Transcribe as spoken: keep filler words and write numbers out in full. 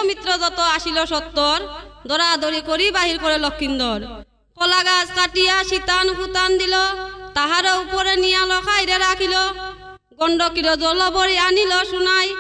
মিত্র যত আসিল সত্তর দরাদরি করি বাহির করে লক্ষিন্দর কলা গাছ কাটিয়া শীতান ফুতান দিল তাহার উপরে নিয়া লখাইরে রাখিল গণ্ডকীর জলবরি আনিল শুনাই